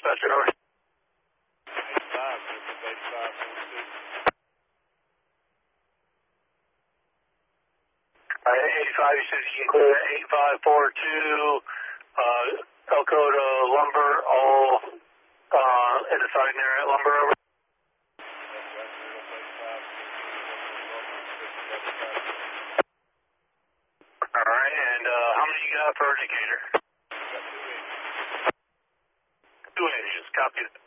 dispatcher, over. 85, you said you can clear 8542, Elko to Lumber, all in the siding there at Lumber, over. Alright, and how many you got for Decatur? 2 inches, copy that.